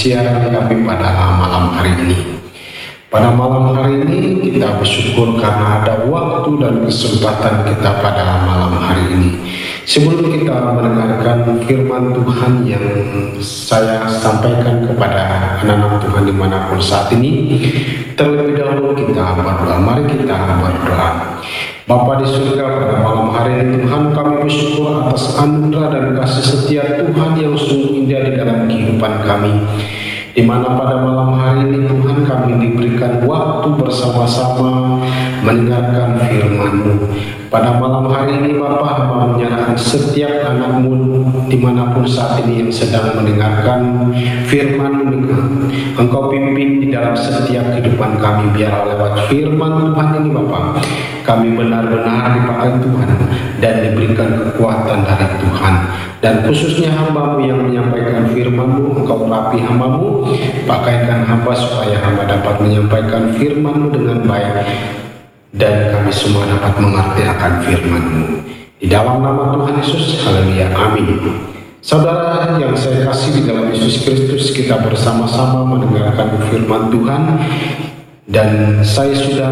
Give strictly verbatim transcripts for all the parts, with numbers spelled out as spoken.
siaran kami pada malam hari ini. Pada malam hari ini kita bersyukur karena ada waktu dan kesempatan kita pada malam hari ini. Sebelum kita mendengarkan firman Tuhan yang saya sampaikan kepada anak-anak Tuhan dimanapun saat ini, terlebih dahulu kita berdoa. Mari kita berdoa. Bapa di surga, pada malam hari ini Tuhan, kami bersyukur atas anugerah dan kasih setia Tuhan yang sungguh indah di dalam kehidupan kami, di mana pada malam hari ini Tuhan kami diberikan waktu bersama-sama mendengarkan firman-Mu. Pada malam hari ini Bapa, hamba menyerahkan setiap anak-Mu dimanapun saat ini yang sedang mendengarkan firman-Mu. Engkau pimpin di dalam setiap kehidupan kami, biar lewat firman Tuhan ini Bapa, kami benar-benar dipakai Tuhan dan diberikan kekuatan dari Tuhan. Dan khususnya hamba-Mu yang menyampaikan firman-Mu, Engkau rapi hamba-Mu, pakaikan hamba supaya hamba dapat menyampaikan firman-Mu dengan baik, dan kami semua dapat mengerti akan firman-Mu. Di dalam nama Tuhan Yesus, haleluya, amin. Saudara yang saya kasih di dalam Yesus Kristus, kita bersama-sama mendengarkan firman Tuhan, dan saya sudah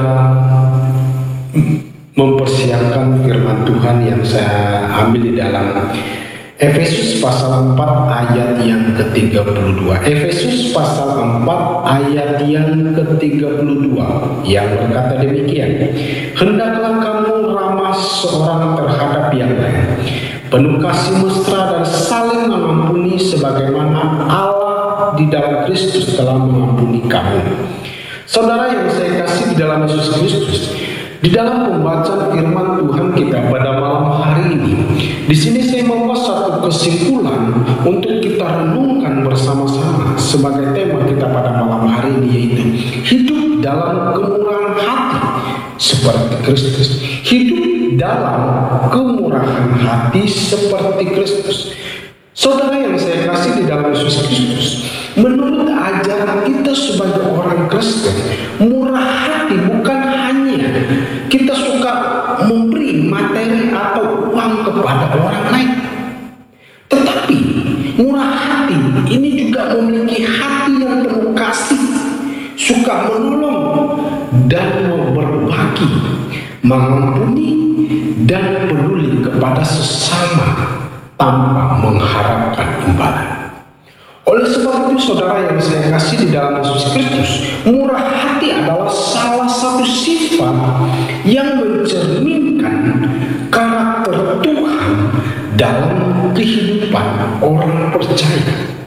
mempersiapkan firman Tuhan yang saya ambil di dalam Efesus pasal empat ayat yang ke tiga puluh dua. Efesus pasal empat ayat yang ke tiga puluh dua yang berkata demikian: hendaklah kamu ramah seorang terhadap yang lain, penuh kasih mesra dan saling mengampuni, sebagaimana Allah di dalam Kristus telah mengampuni kamu. Saudara yang saya kasih di dalam Yesus Kristus, di dalam pembacaan firman Tuhan kita pada malam hari ini, di sini saya membuat satu kesimpulan untuk kita renungkan bersama-sama sebagai tema kita pada malam hari ini, yaitu hidup dalam kemurahan hati seperti Kristus. Hidup dalam kemurahan hati seperti Kristus. Saudara yang saya kasih di dalam Yesus Kristus, menurut ajaran kita sebagai orang Kristen, murah hati bukan hanya kita suka memberi materi atau uang kepada orang lain, tetapi murah hati ini juga memiliki hati yang penuh kasih, suka menolong dan berbagi, mengampuni dan peduli kepada sesama tanpa mengharapkan imbalan. Oleh sebab itu, saudara yang saya kasih di dalam Yesus Kristus, murah hati adalah salah satu sifat yang mencerminkan karakter Tuhan dalam kehidupan orang percaya.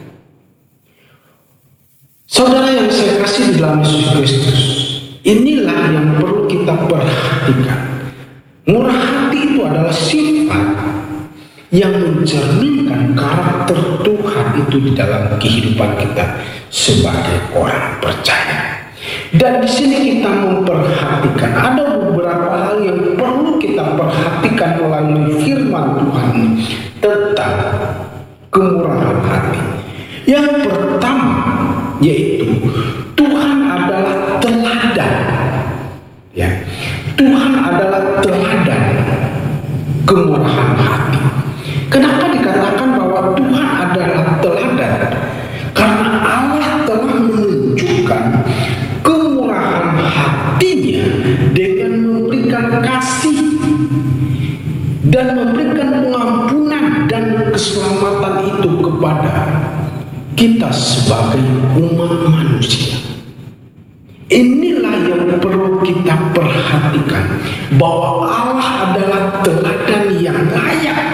Saudara yang saya kasih di dalam Yesus Kristus, inilah yang perlu kita perhatikan. Murah hati itu adalah sifat yang mencerminkan karakter Tuhan itu di dalam kehidupan kita sebagai orang percaya. Dan di sini kita memperhatikan ada beberapa hal yang perlu kita perhatikan melalui firman Tuhan tentang kemurahan hati. Yang pertama yaitu Tuhan adalah teladan. Ya, Tuhan adalah teladan kemurahan hati. Kenapa dikatakan bahwa Tuhan adalah teladan? Karena Allah telah menunjukkan kemurahan hatinya dengan memberikan kasih dan memberikan pengampunan dan keselamatan itu kepada kita sebagai umat manusia. Inilah yang perlu kita perhatikan, bahwa Allah adalah teladan yang layak.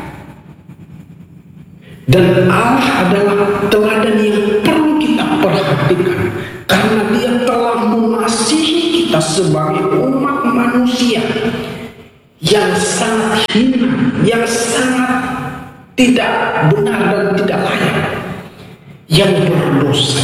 Dan Allah adalah teladan yang perlu kita perhatikan, karena Dia telah mengasihi kita sebagai umat manusia yang sangat hina, yang sangat tidak benar dan tidak layak, yang berdosa.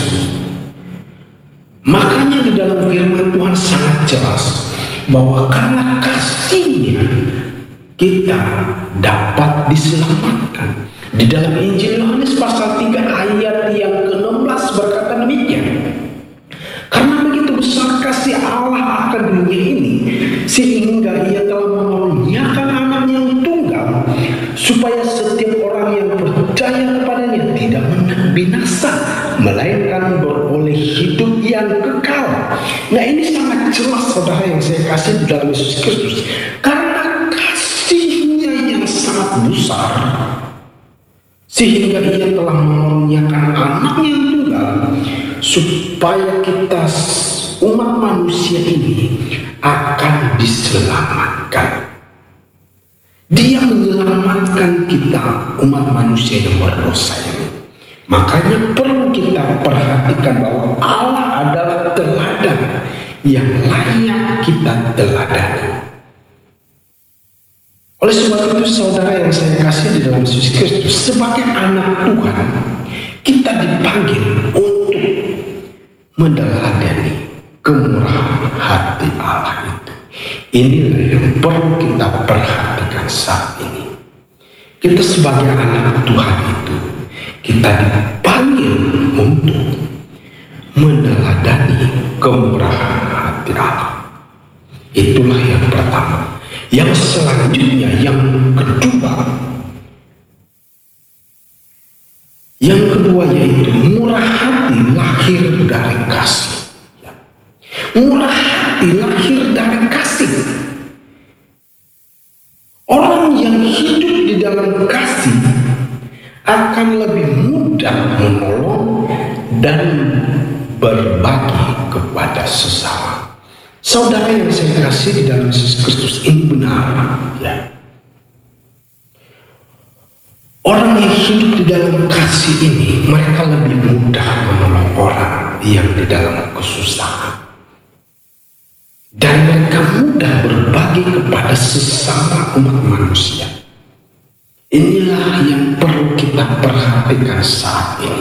Makanya di dalam firman Tuhan sangat jelas bahwa karena kasih-Nya kita dapat diselamatkan. Di dalam Injil Yohanes pasal tiga ayat yang ke enam belas berkata demikian: karena begitu besar kasih Allah akan dunia ini, sehingga Ia telah mengaruniakan Anaknya yang tunggal, supaya setiap orang yang percaya kepadanya tidak binasa, melainkan melainkan beroleh hidup yang kekal. Nah, ini sangat jelas saudara yang saya kasih di dalam Yesus Kristus. Karena kasihnya yang sangat besar, sehingga ia telah mengaruniakan anaknya yang tunggal, supaya kita umat manusia ini akan diselamatkan. Dia menyelamatkan kita umat manusia yang berdosa ini. Makanya perlu kita perhatikan bahwa Allah adalah teladan yang layak kita teladani. Oleh sebab itu saudara yang saya kasih di dalam Yesus Kristus, sebagai anak Tuhan, kita dipanggil untuk meneladani kemurahan hati Allah itu. Inilah yang perlu kita perhatikan saat ini. Kita sebagai anak Tuhan itu, kita dipanggil untuk meneladani kemurahan hati Allah. Itulah yang pertama. Yang selanjutnya, yang kedua, yang kedua yaitu murah hati lahir dari kasih. Murah hati lahir dari kasih. Orang yang hidup di dalam kasih akan lebih mudah menolong dan berbagi kepada sesama. Saudara yang saya kasih di dalam Yesus Kristus, ini benar, ya. Orang yang hidup di dalam kasih ini, mereka lebih mudah menolong orang yang di dalam kesusahan. Dan mereka mudah berbagi kepada sesama umat manusia. Inilah yang perlu kita perhatikan saat ini.